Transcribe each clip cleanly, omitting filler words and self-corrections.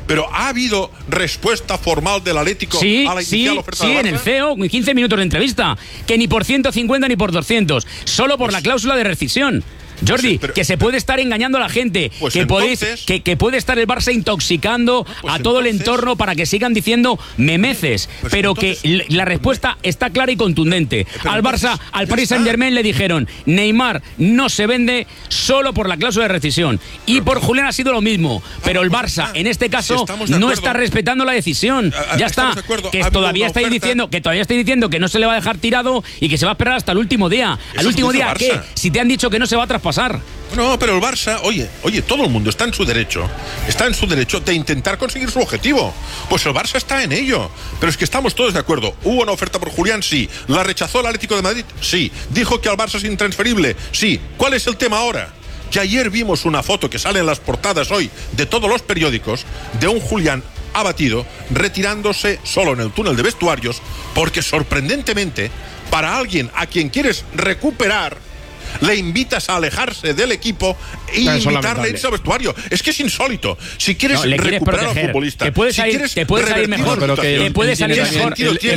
pero ¿ha habido respuesta formal del Atlético a la inicial oferta del Barça? Sí, en el CEO, 15 minutos de entrevista, que ni por 150 ni por 200, solo por la cláusula de rescisión. Jordi, pero, que se puede estar engañando a la gente, pues que, entonces, que puede estar el Barça intoxicando a todo el entorno para que sigan diciendo memeces, pero entonces, que la respuesta está clara y contundente. Al Barça, al Paris Saint-Germain le dijeron, Neymar no se vende solo por la cláusula de rescisión, y por Julián ha sido lo mismo, pero el Barça en este caso no está respetando la decisión. Ya está, que todavía estáis diciendo que no se le va a dejar tirado y que se va a esperar hasta el último día. ¿Al último día qué? Si te han dicho que no se va a traspasar. No, pero el Barça, oye, todo el mundo está en su derecho de intentar conseguir su objetivo. Pues el Barça está en ello. Pero es que estamos todos de acuerdo. ¿Hubo una oferta por Julián? Sí. ¿La rechazó el Atlético de Madrid? Sí. ¿Dijo que al Barça es intransferible? Sí. ¿Cuál es el tema ahora? Que ayer vimos una foto que sale en las portadas hoy de todos los periódicos de un Julián abatido, retirándose solo en el túnel de vestuarios, porque sorprendentemente, para alguien a quien quieres recuperar, le invitas a alejarse del equipo e invitarle a irse al vestuario. Es que es insólito. Si quieres recuperar a un futbolista, te puede salir mejor. Te puede salir mejor.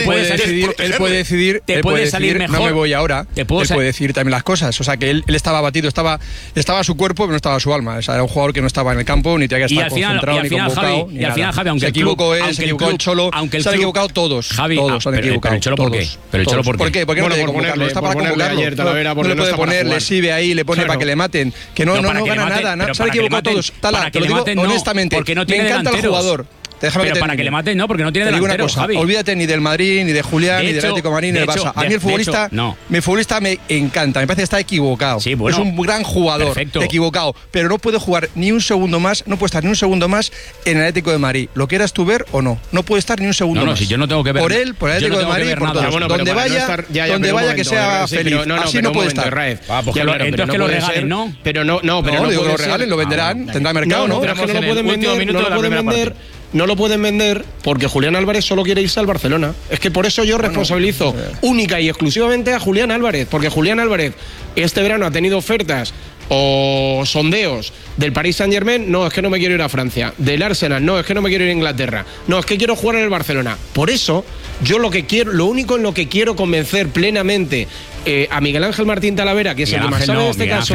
Él puede decidir, mejor. No me voy ahora. Él puede decidir también las cosas. O sea, que él estaba abatido, estaba su cuerpo, pero no estaba su alma. O sea, era un jugador que no estaba en el campo, ni tenía que estar concentrado, ni convocado. Y al final, Javi, aunque se equivocó él, se equivocó el Cholo, se han equivocado todos. Todos se han equivocado. ¿Pero el Cholo por qué? ¿Por qué no puede convocarlo? Está para convocarlo. No le puede poner, le exhibe ahí, le pone para que le maten. Que no gana nada. Se han equivocado todos. Tala, te lo digo honestamente. Me encanta el jugador. Pero para que le maten, no, porque no tiene delantero, Javi. Olvídate ni del Madrid, ni de Julián, ni del Atlético de Madrid, ni del Barça. A mí el futbolista me encanta, me parece que está equivocado. Sí, bueno, es un gran jugador, equivocado, pero no puede jugar ni un segundo más, no puede estar ni un segundo más en el Atlético de Madrid. ¿Lo quieras tú ver o no? No puede estar ni un segundo más. Si yo no tengo que ver. Por él, por el Atlético de Madrid, por todos. Donde vaya que sea feliz. Así no puede estar. Entonces que lo regalen, ¿no? Pero no digo que lo regalen, lo venderán, tendrá mercado, ¿no? Pero es que no lo pueden vender. No lo pueden vender porque Julián Álvarez solo quiere irse al Barcelona. Es que por eso yo responsabilizo única y exclusivamente a Julián Álvarez, porque Julián Álvarez este verano ha tenido ofertas o sondeos del Paris Saint-Germain. No, es que no me quiero ir a Francia. Del Arsenal, no, es que no me quiero ir a Inglaterra. No, es que quiero jugar en el Barcelona. Por eso yo lo único en lo que quiero convencer plenamente a Miguel Ángel Martín Talavera, que es el que más sabe de este caso.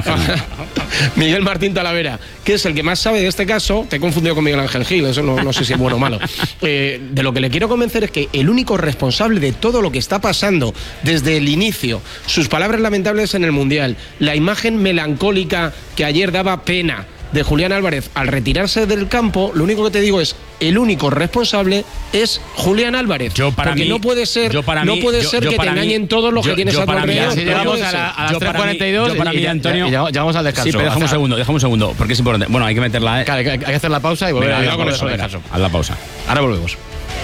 Miguel Martín Talavera, que es el que más sabe de este caso. Te he confundido con Miguel Ángel Gil, eso no sé si es bueno o malo. De lo que le quiero convencer es que el único responsable de todo lo que está pasando desde el inicio, sus palabras lamentables en el Mundial, la imagen melancólica que ayer daba pena de Julián Álvarez al retirarse del campo, lo único que te digo es, el único responsable es Julián Álvarez. Porque no puede ser que te engañen todos los que tienes a tu alrededor. Si llegamos a las 3:42, para mí, Antonio, ya vamos al descanso. Sí, pero déjame un segundo, porque es importante. Bueno, hay que meterla. Hay que hacer la pausa y volver a con eso. Haz la pausa. Ahora volvemos.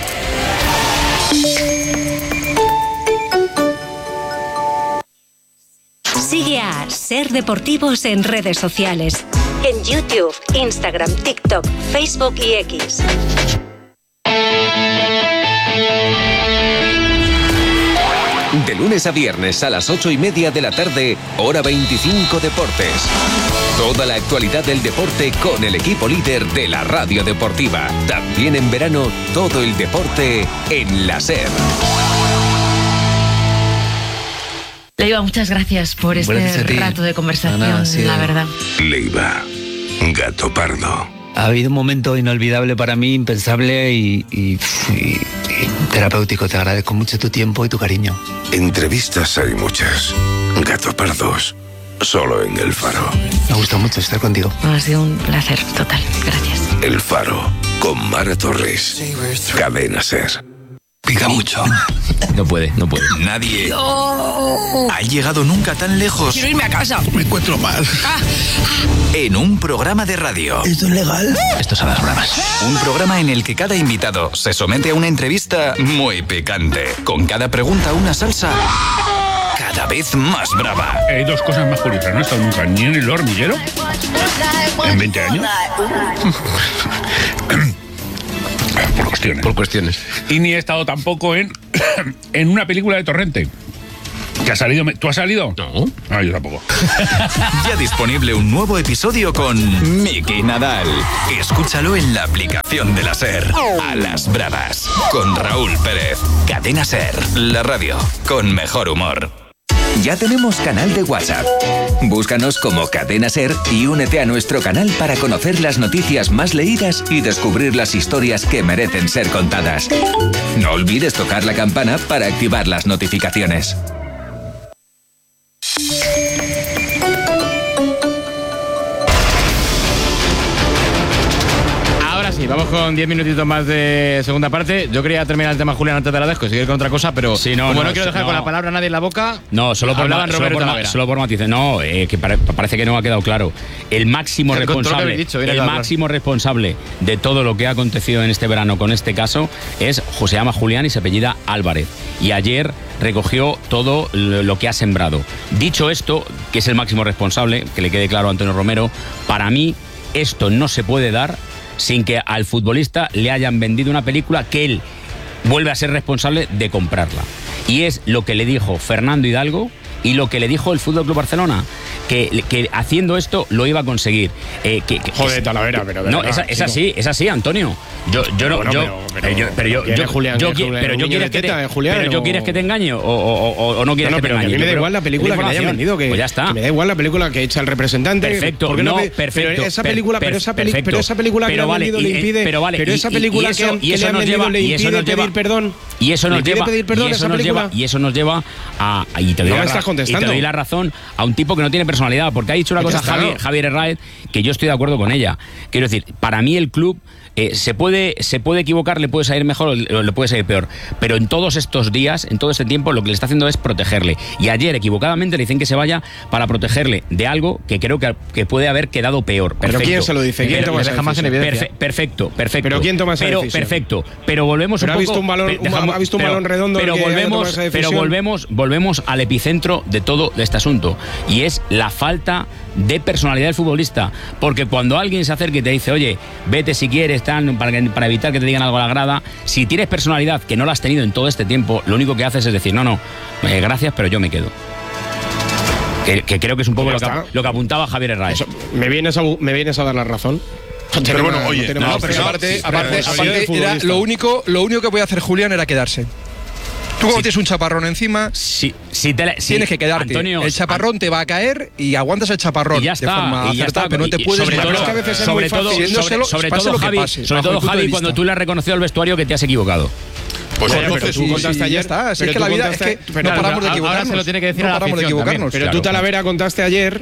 Sigue a Ser Deportivos en redes sociales. En YouTube, Instagram, TikTok, Facebook y X. De lunes a viernes a las 8:30 de la tarde, hora 25 Deportes. Toda la actualidad del deporte con el equipo líder de la radio deportiva. También en verano, todo el deporte en la SER. Leiva, muchas gracias por este rato de conversación, la verdad. Leiva, gato pardo. Ha habido un momento inolvidable para mí, impensable y terapéutico. Te agradezco mucho tu tiempo y tu cariño. Entrevistas hay muchas. Gato pardos, solo en El Faro. Me gusta mucho estar contigo. Ha sido un placer total. Gracias. El Faro, con Mara Torres. Cadena SER. Pica mucho. No puede. Nadie ha llegado nunca tan lejos. Quiero irme a casa. Me encuentro mal. En un programa de radio. ¿Esto es legal? Esto es a las bravas. Un programa en el que cada invitado se somete a una entrevista muy picante. Con cada pregunta una salsa cada vez más brava. Hay dos cosas más curiosas. No he estado nunca ni en el hormiguero en 20 años. Por cuestiones. Y ni he estado tampoco en una película de Torrente. ¿Que ha salido? ¿Tú has salido? No. No, yo tampoco. Ya disponible un nuevo episodio con Miki Nadal. Escúchalo en la aplicación de la SER. A las bravas. Con Raúl Pérez. Cadena SER. La radio con mejor humor. Ya tenemos canal de WhatsApp. Búscanos como Cadena SER y únete a nuestro canal para conocer las noticias más leídas y descubrir las historias que merecen ser contadas. No olvides tocar la campana para activar las notificaciones. Sí, vamos con 10 minutitos más de segunda parte. Yo quería terminar el tema, Julián, antes de la dejo y seguir con otra cosa, pero sí, no quiero dejar con la palabra a nadie en la boca. No, solo por matices. No, que parece que no ha quedado claro. El máximo responsable de todo lo que ha acontecido en este verano con este caso se llama Julián y se apellida Álvarez. Y ayer recogió todo lo que ha sembrado. Dicho esto, que es el máximo responsable, que le quede claro a Antonio Romero, para mí esto no se puede dar sin que al futbolista le hayan vendido una película que él vuelve a ser responsable de comprarla. Y es lo que le dijo Fernando Hidalgo y lo que le dijo el FC Barcelona, que haciendo esto lo iba a conseguir. Joder, Talavera, pero no, es así, Antonio. Yo quieres que te engañe o no quieres que te engañe. A mí me da igual la película que le hayan vendido, pues ya está. Que me da igual la película que echa el representante. Perfecto, pero esa película que le han vendido le impide. Pero esa película que le han vendido le impide pedir perdón. Y eso nos lleva a y te doy la razón a un tipo que no tiene personalidad, porque ha dicho una cosa Javier Herráez que yo estoy de acuerdo con ella. Quiero decir, para mí el club se puede equivocar, le puede salir mejor o le puede salir peor, pero en todos estos días, en todo este tiempo, lo que le está haciendo es protegerle. Y ayer equivocadamente le dicen que se vaya para protegerle de algo que creo que puede haber quedado peor. Perfecto. ¿Pero quién se lo dice? ¿Quién toma esa decisión? Perfecto. ¿Pero quién toma esa decisión? Perfecto. Pero volvemos ¿Ha visto un balón redondo? Pero volvemos al epicentro de todo este asunto, y es la falta de personalidad del futbolista. Porque cuando alguien se acerca y te dice, oye, vete si quieres, para evitar que te digan algo a la grada, si tienes personalidad, que no la has tenido en todo este tiempo, lo único que haces es decir, no, gracias, pero yo me quedo. Que creo que es un poco lo que apuntaba Javier Herráez. ¿Me vienes a dar la razón? Pero bueno, oye, aparte era lo único que podía hacer Julián era quedarse. Tú cuando tienes un chaparrón encima, tienes que quedarte. Antonio, el chaparrón te va a caer y aguantas el chaparrón y ya está, pero no te puedes... Sobre todo, Javi, cuando tú le has reconocido al vestuario que te has equivocado. Pues pero tú contaste ayer. Es que la vida es que no paramos de equivocarnos. Ahora se lo tiene que decir a la afición también. Pero tú, Talavera, contaste ayer,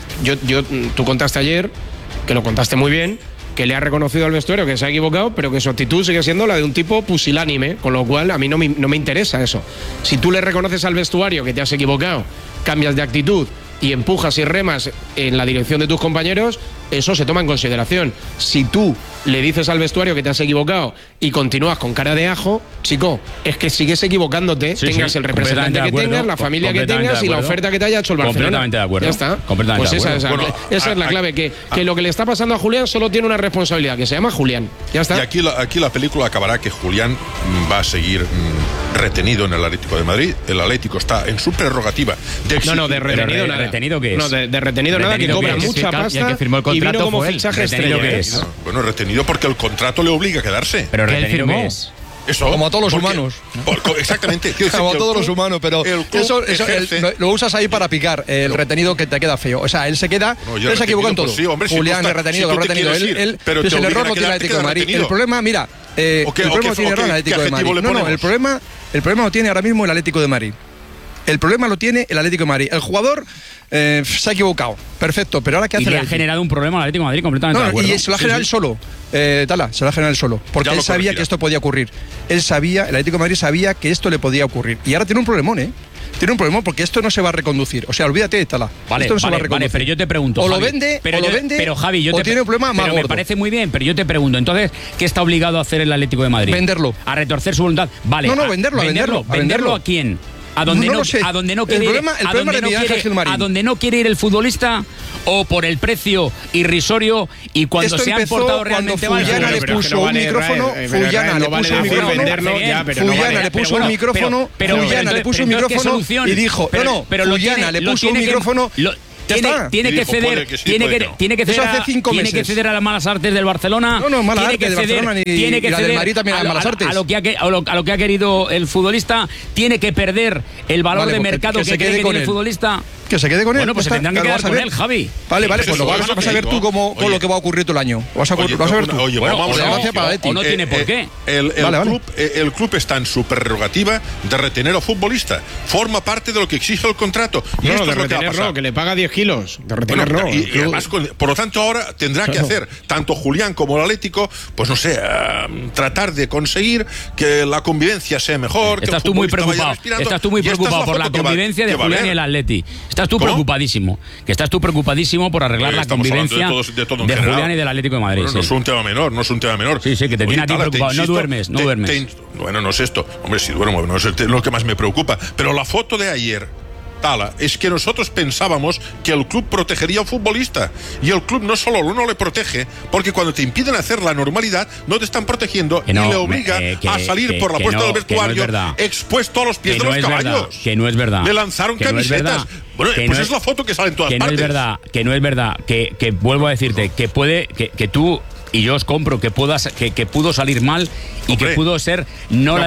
tú contaste ayer, que lo contaste muy bien, que le ha reconocido al vestuario que se ha equivocado, pero que su actitud sigue siendo la de un tipo pusilánime, con lo cual a mí no me interesa eso. Si tú le reconoces al vestuario que te has equivocado, cambias de actitud y empujas y remas en la dirección de tus compañeros, eso se toma en consideración. Si tú le dices al vestuario que te has equivocado y continúas con cara de ajo, chico, es que sigues equivocándote, tengas el representante que tengas, la familia que tengas y la oferta que te haya hecho el Barcelona. Completamente de acuerdo. Ya está. Pues esa es la clave, que lo que le está pasando a Julián solo tiene una responsabilidad, que se llama Julián. Ya está. Y aquí la película acabará que Julián va a seguir retenido en el Atlético de Madrid. El Atlético está en su prerrogativa de retenido nada. ¿Retenido qué es? No, de retenido nada, que cobra mucha pasta y vino como fichaje estrella. Bueno, retenido porque el contrato le obliga a quedarse. Pero retenido ¿qué es? Eso, como a todos los humanos. Exactamente. Como a todos los humanos, pero eso lo usas ahí para picar, el retenido que te queda feo. O sea, él se queda, él se equivocó en todo. Sí, hombre, Julián, el retenido. Pero el error no tiene el Atlético de Madrid. El problema, mira, el problema no tiene error el Atlético de Madrid. No, el problema lo tiene ahora mismo el Atlético de Madrid. El problema lo tiene el Atlético de Madrid. El jugador se ha equivocado. Perfecto, pero ahora ¿qué hace? Y le ha generado un problema al Atlético de Madrid completamente de acuerdo. Y se lo ha generado él solo. Se lo ha generado él solo. Porque él sabía que esto podía ocurrir. El Atlético de Madrid sabía que esto le podía ocurrir. Y ahora tiene un problemón, Tiene un problema porque esto no se va a reconducir. O sea, olvídate de Tala. Esto no se va a reconducir. Pero yo te pregunto, o lo vende, pero Javi, o tiene un problema más gordo. Me parece muy bien, pero yo te pregunto, entonces, ¿qué está obligado a hacer el Atlético de Madrid? Venderlo. A retorcer su voluntad. Vale. No, venderlo. ¿Venderlo a quién? a donde no quiere ir el futbolista, o por el precio irrisorio, y cuando se han portado realmente mal. Fullana le puso un micrófono, Fullana le puso un micrófono y dijo, Fullana le puso un micrófono. Tiene que ceder a las malas artes del Barcelona. Tiene que ceder del Madrid también a las malas artes. A lo que ha querido el futbolista. Tiene que perder el valor de mercado que cree que tiene el futbolista. Que se quede con él. Bueno, pues se tendrán que quedar con él, Javi. Vale, pues lo vas a ver tú con lo que va a ocurrir todo el año. Vas a ver tú. Oye, vamos a ver. O no tiene por qué. El club está en su prerrogativa de retener al futbolista. Forma parte de lo que exige el contrato. Y esto es lo que va a pasar. Que le paga 10 kilos. De retener y además, por lo tanto, ahora tendrá que hacer tanto Julián como el Atlético, pues no sé, tratar de conseguir que la convivencia sea mejor. Estás tú muy preocupado. Estás tú muy preocupado por la convivencia de Julián y el Atleti. Estás tú preocupadísimo. Que estás tú preocupadísimo por arreglar la convivencia de Julián y del Atlético de Madrid. Bueno, no es un tema menor, Sí, que te tiene a ti preocupado. No duermes. Bueno, no es esto. Hombre, si duermo, no es lo que más me preocupa. Pero la foto de ayer, es que nosotros pensábamos que el club protegería al futbolista, y el club no solo no le protege, porque cuando te impiden hacer la normalidad no te están protegiendo y le obliga a salir por la puerta del vestuario expuesto a los pies de los caballos. Que no es verdad. Le lanzaron camisetas. Bueno, pues es la foto que sale en todas partes. Que no es verdad. Que vuelvo a decirte que puede que tú y yo os compro que pudo salir mal y que pudo ser la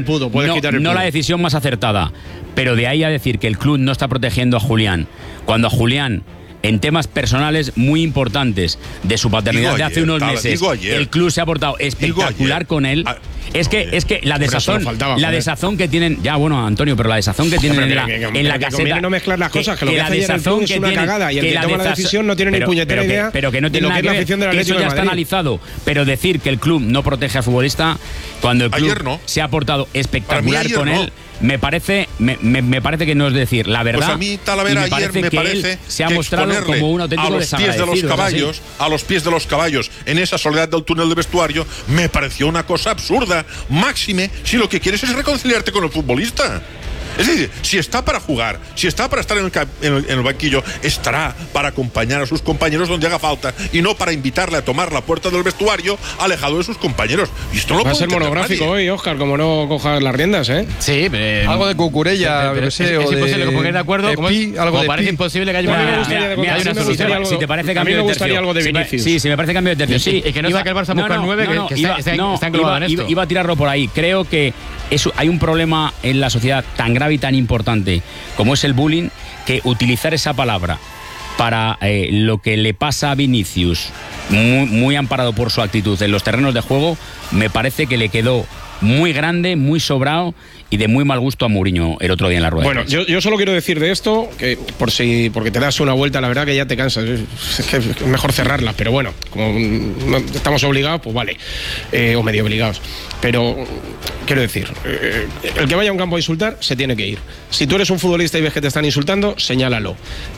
decisión más acertada. Pero de ahí a decir que el club no está protegiendo a Julián, cuando a Julián, en temas personales muy importantes de su paternidad de hace unos meses, el club se ha portado espectacular con él. Es que la desazón que tienen, ya bueno, Antonio, pero la desazón que tienen en la caseta, no mezclar las cosas, que lo que hace en el club es una cagada, y el que toma la decisión no tiene ni puñetera idea pero que no tiene nada que ver, que eso ya está analizado. Pero decir que el club no protege al futbolista cuando el club se ha portado espectacular con él, me parece que no es decir la verdad. Pues a mí Talavera ayer me parece se ha mostrado como un auténtico desagradecido. A los pies de los caballos, en esa soledad del túnel de vestuario, me pareció una cosa absurda. Máxime si lo que quieres es reconciliarte con el futbolista. Es decir, si está para jugar, si está para estar en el banquillo, estará para acompañar a sus compañeros donde haga falta, y no para invitarle a tomar la puerta del vestuario alejado de sus compañeros. Y esto no va a ser monográfico hoy, Óscar, como no cojas las riendas, ¿eh? Sí, algo de Cucurella, es imposible que pongáis de acuerdo. Algo parece imposible que haya una solución. Si te parece cambio de tercio. A mí me gustaría algo de Vinicius. Sí, si me parece cambio de tercio. Sí, y que no sea que el Barça busca el 9, que está englobado en esto. Iba a tirarlo por ahí. Creo que hay un problema en la sociedad tan grave y tan importante como es el bullying, que utilizar esa palabra para lo que le pasa a Vinicius, muy amparado por su actitud en los terrenos de juego, me parece que le quedó muy grande, muy sobrado y de muy mal gusto a Mourinho el otro día en la rueda. Bueno, yo solo quiero decir de esto, que porque te das una vuelta, la verdad que ya te cansas, es que es mejor cerrarla, pero bueno, como no estamos obligados, pues vale, o medio obligados. Pero quiero decir, el que vaya a un campo a insultar se tiene que ir. Si tú eres un futbolista y ves que te están insultando, señálalo.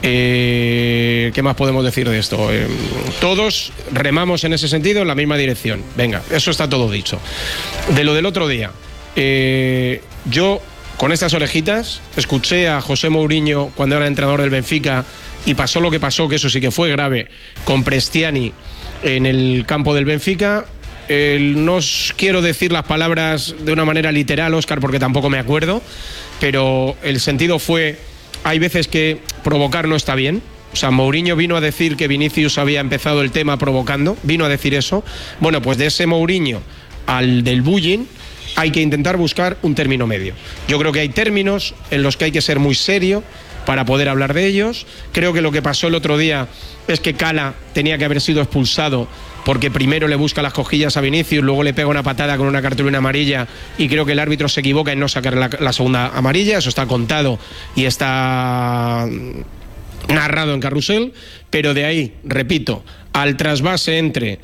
¿Qué más podemos decir de esto? Todos remamos en ese sentido en la misma dirección. Venga, eso está todo dicho. De lo del otro día, yo con estas orejitas escuché a José Mourinho cuando era entrenador del Benfica y pasó lo que pasó, que eso sí que fue grave, con Prestiani en el campo del Benfica. No os quiero decir las palabras de una manera literal, Óscar, porque tampoco me acuerdo, pero el sentido fue, hay veces que provocar no está bien. O sea, Mourinho vino a decir que Vinicius había empezado el tema provocando, vino a decir eso. Bueno, pues de ese Mourinho al del bullying hay que intentar buscar un término medio. Yo creo que hay términos en los que hay que ser muy serio para poder hablar de ellos. Creo que lo que pasó el otro día es que Cala tenía que haber sido expulsado porque primero le busca las cosquillas a Vinicius, luego le pega una patada con una cartulina amarilla, y creo que el árbitro se equivoca en no sacar la segunda amarilla. Eso está contado y está narrado en Carrusel, pero de ahí, repito, al trasvase entre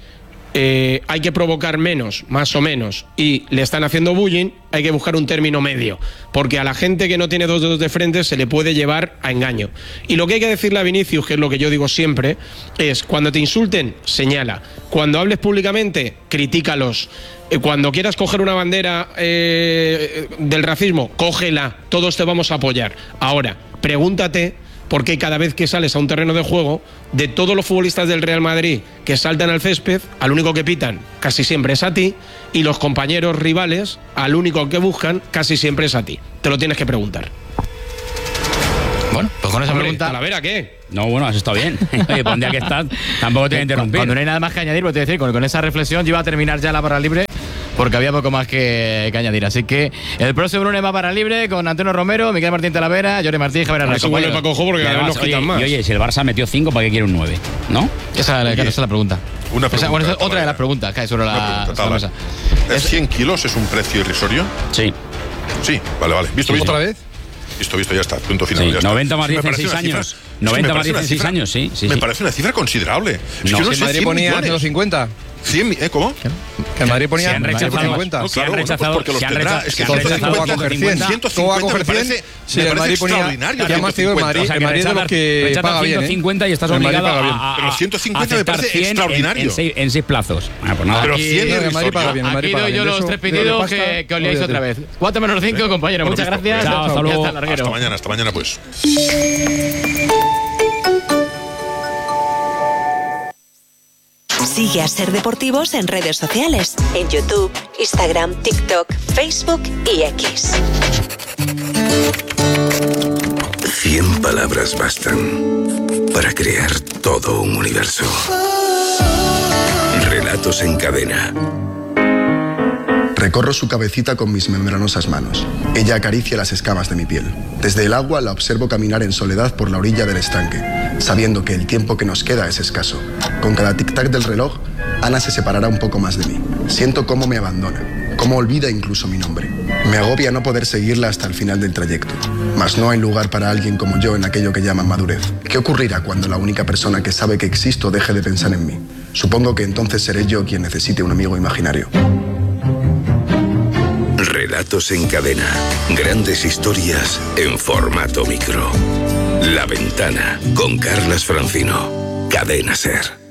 hay que provocar menos, más o menos, y le están haciendo bullying, hay que buscar un término medio, porque a la gente que no tiene dos dedos de frente se le puede llevar a engaño. Y lo que hay que decirle a Vinicius, que es lo que yo digo siempre, es cuando te insulten, señala. Cuando hables públicamente, critícalos. Cuando quieras coger una bandera del racismo, cógela, todos te vamos a apoyar. Ahora, pregúntate por qué cada vez que sales a un terreno de juego, de todos los futbolistas del Real Madrid que saltan al césped, al único que pitan casi siempre es a ti, y los compañeros rivales, al único que buscan casi siempre es a ti. Te lo tienes que preguntar. Bueno, pues con esa pregunta... ¿Talavera qué? No, bueno, has estado bien. Oye, por un día que estás, tampoco te voy a interrumpir. Cuando no hay nada más que añadir, pues te voy a decir, con esa reflexión yo iba a terminar ya la barra libre, porque había poco más que añadir. Así que el próximo lunes va para libre con Antonio Romero, Miguel Martín Talavera, Jordi Martín y Javier Arraiz. Eso vuelve Paco Jo porque cada vez nos quitan más. Y oye, si el Barça metió 5, ¿para qué quiere un 9? ¿No? Esa es la pregunta. Una pregunta. Esa es otra de las preguntas que hay sobre la mesa. ¿Es 100 kilos es un precio irrisorio? Sí. Sí, vale. ¿Visto? ¿Otra vez? Visto, ya está, punto final. Sí, ya 90 está. más 16 años. 90 más 16 años, sí. Me parece una cifra considerable. No, si Madrid ponía 150. 100, ¿cómo? Que en Madrid ponía 150. Se han rechazado. Porque los tendrá. Es que entonces todo va a coger 100. 150 me parece extraordinario. Ya más digo, el Madrid de los que paga bien. 150 y estás obligado a pero 150 me parece extraordinario. En 6 plazos. Pues nada. Pero 100 el Madrid paga bien. Aquí doy yo los 3 pedidos que os liáis otra vez. 4 menos 5, compañero. Muchas gracias. Chao, hasta luego. Hasta mañana pues. Sigue a Ser Deportivos en redes sociales, en YouTube, Instagram, TikTok, Facebook y X. 100 palabras bastan para crear todo un universo. Relatos en cadena. Recorro su cabecita con mis membranosas manos. Ella acaricia las escamas de mi piel. Desde el agua la observo caminar en soledad por la orilla del estanque, sabiendo que el tiempo que nos queda es escaso. Con cada tic-tac del reloj, Ana se separará un poco más de mí. Siento cómo me abandona, cómo olvida incluso mi nombre. Me agobia no poder seguirla hasta el final del trayecto. Mas no hay lugar para alguien como yo en aquello que llaman madurez. ¿Qué ocurrirá cuando la única persona que sabe que existo deje de pensar en mí? Supongo que entonces seré yo quien necesite un amigo imaginario. Relatos en cadena. Grandes historias en formato micro. La Ventana con Carlas Francino. Cadena SER.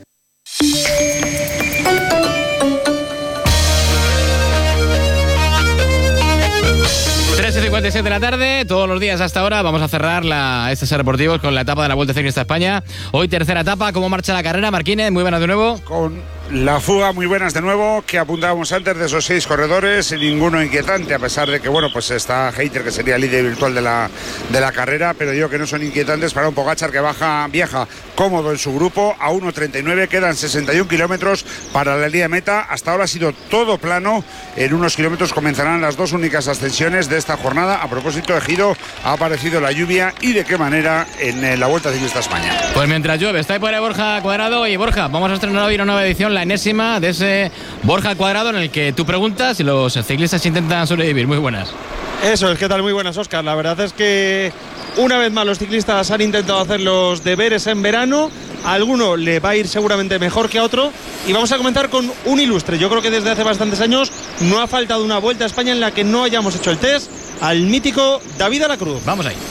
3:57 de la tarde, todos los días hasta ahora vamos a cerrar este Ser Deportivos con la etapa de la Vuelta Ciclista a España. Hoy tercera etapa, ¿cómo marcha la carrera? Marquínez, muy buenas de nuevo. Con la fuga, muy buenas de nuevo, que apuntábamos antes de esos 6 corredores, ninguno inquietante, a pesar de que, bueno, pues está Hayter, que sería el líder virtual de la carrera, pero digo que no son inquietantes para un Pogačar que viaja cómodo en su grupo a 1:39, quedan 61 kilómetros para la línea de meta. Hasta ahora ha sido todo plano, en unos kilómetros comenzarán las 2 únicas ascensiones de esta jornada. A propósito de Giro, ha aparecido la lluvia y de qué manera en la Vuelta Ciclista a España. Pues mientras llueve, está ahí por ahí Borja Cuadrado. Y Borja, vamos a estrenar hoy una nueva edición, la enésima de ese Borja Cuadrado, en el que tú preguntas y los ciclistas intentan sobrevivir. Muy buenas. Eso es, ¿qué tal? Muy buenas, Óscar. La verdad es que una vez más los ciclistas han intentado hacer los deberes en verano. A alguno le va a ir seguramente mejor que a otro. Y vamos a comenzar con un ilustre. Yo creo que desde hace bastantes años no ha faltado una Vuelta a España en la que no hayamos hecho el test al mítico David de la Cruz. Vamos ahí.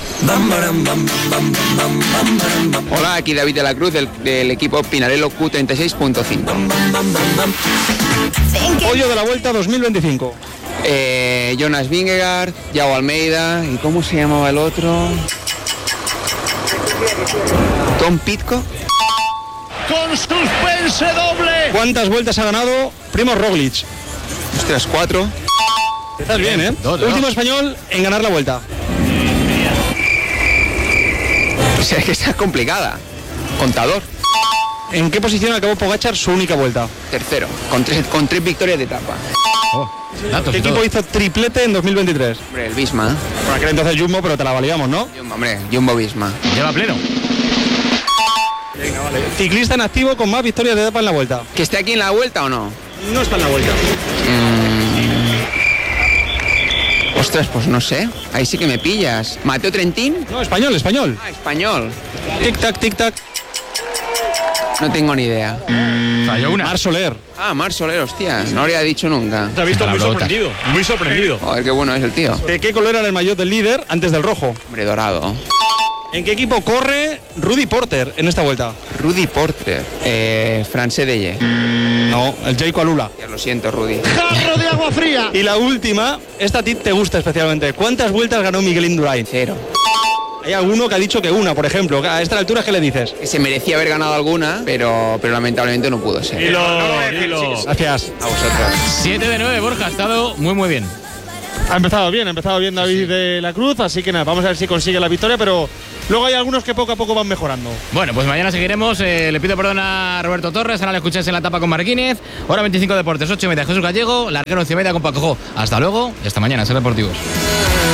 Hola, aquí David de la Cruz del equipo Pinarello Q36.5. Podio de la Vuelta 2025. Jonas Vingegaard, Yago Almeida, ¿y cómo se llamaba el otro? Tom Pitcock. Con suspense doble. ¿Cuántas vueltas ha ganado Primož Roglič? Ostras, 4. Estás bien, ¿eh? Último español en ganar la Vuelta. O sea, es que está complicada. Contador. ¿En qué posición acabó Pogačar su única Vuelta? Tercero, con 3 victorias de etapa. ¿Qué equipo hizo triplete en 2023? Hombre, el Visma. Por aquel entonces Jumbo, pero te la validamos, ¿no? Jumbo Visma. Lleva pleno. Venga, vale. Ciclista en activo con más victorias de etapa en la Vuelta. ¿Que esté aquí en la Vuelta o no? No está en la Vuelta. Ostras, pues no sé. Ahí sí que me pillas. ¿Mateo Trentín? No, español. Ah, español. Tic-tac, tic-tac. No tengo ni idea. Falló una. Marc Soler. Marc Soler, hostia. No lo habría dicho nunca. Te ha visto muy sorprendido. Muy sorprendido. Joder, qué bueno es el tío. ¿De qué color era el maillot del líder antes del rojo? Hombre, dorado. ¿En qué equipo corre Rudy Porter en esta vuelta? Rudy Porter. Francés Deye. No, el Jayco Alula. Ya lo siento, Rudy. ¡Jarro de agua fría! Y la última, esta a ti te gusta especialmente. ¿Cuántas vueltas ganó Miguel Indurain? 0. Hay alguno que ha dicho que una, por ejemplo. A esta altura, ¿qué le dices? Que se merecía haber ganado alguna, pero lamentablemente no pudo ser. Dilo. Gracias. A vosotros. 7 de 9, Borja. Ha estado muy bien. Ha empezado bien David de la Cruz, así que nada, vamos a ver si consigue la victoria, pero luego hay algunos que poco a poco van mejorando. Bueno, pues mañana seguiremos. Le pido perdón a Roberto Torres, ahora le escucháis en la tapa con Marquínez. Hora 25 Deportes, 8:30, Jesús Gallego, Larguero 11:30 con Paco Jo. Hasta luego y hasta mañana, Ser Deportivos.